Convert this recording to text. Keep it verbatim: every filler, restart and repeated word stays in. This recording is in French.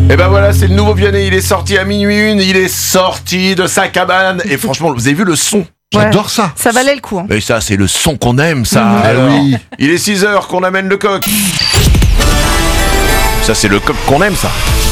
Et ben voilà, c'est le nouveau Vianney, il est sorti à minuit une, il est sorti de sa cabane. Et franchement, vous avez vu le son? J'adore Ouais. ça. Ça valait le coup. Hein. Mais ça, c'est le son qu'on aime, ça. Mmh. Alors, Eh oui. il est six heures qu'on amène le coq. Ça, c'est le coq qu'on aime, ça.